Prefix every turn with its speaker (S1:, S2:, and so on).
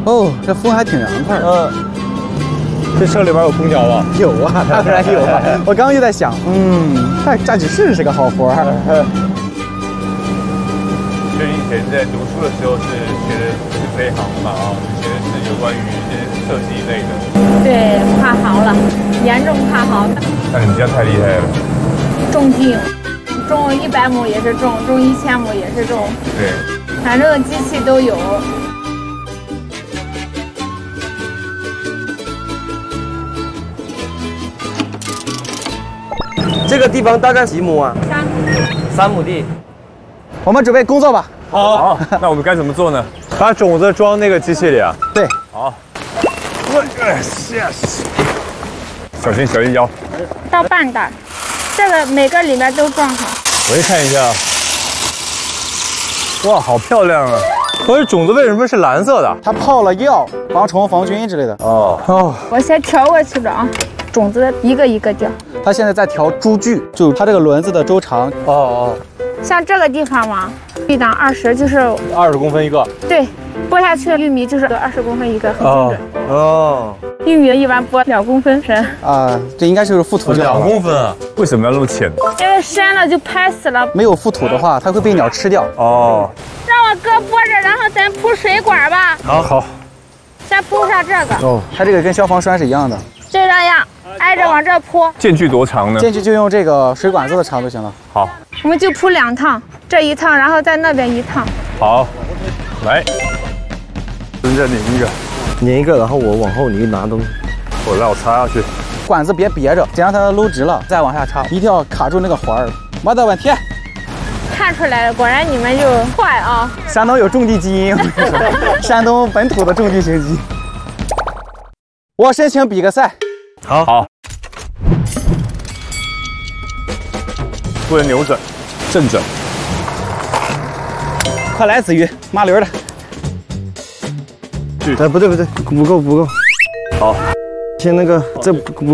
S1: 哦，这风还挺凉快的。
S2: 这车里边有空调吧？
S1: 有啊，当然有啊。我刚刚就在想，但驾驶室是个好活儿。
S2: 所以你以前在读书的时候是学的是这一行嘛？啊，学的是有关于这些设计类的。
S3: 对，跨行了，严重跨行。
S2: 那你们家太厉害了。
S3: 重机，重100亩也是重，重1000亩也是重。
S2: 对，
S3: 反正机器都有。
S4: 这个地方大概几亩啊？3亩地。
S1: 我们准备工作吧。
S2: 好，那我们该怎么做呢？把种子装那个机器里啊。
S1: 对。
S2: 好。小心腰。
S3: 到半袋，这个每个里面都装上。
S2: 我一看一下，哇，好漂亮啊！可是种子为什么是蓝色的？
S1: 它泡了药，防虫防菌之类的。
S2: 哦。
S3: 我先调过去了啊，种子一个一个掉。
S1: 它现在在调株距，就它这个轮子的周长。
S3: 像这个地方嘛，一档20就是
S2: 20公分一个。
S3: 对，播下去的玉米就是20公分一个，很精准。玉米一般播2公分深。
S1: 这应该就是覆土就好了。
S2: 2公分啊？为什么要那么浅？
S3: 因为深了就拍死了。
S1: 没有覆土的话，它会被鸟吃掉。
S3: 让我哥播着，然后咱铺水管吧。
S2: 好。
S3: 先铺上这个。
S1: 它这个跟消防栓是一样的。
S3: 就这样，挨着往这铺。
S2: 间距多长呢？
S1: 间距就用这个水管子的长就行了。
S2: 好。
S3: 我们就铺2趟，这一趟，然后在那边1趟。
S2: 好，来，跟着
S4: 拧一个，然后我往后你拿东西，
S2: 让我插下去。
S1: 管子别别着，得让它搂直了，再往下插，一定要卡住那个环儿，没得问题。
S3: 看出来了，果然你们就快啊！
S1: 山东有种地基因，山东本土的种地型机。我申请比个赛。
S2: 好。不能扭转，正转。
S1: 快来，子瑜，麻溜的。
S4: 不对，不够。好，先那个这不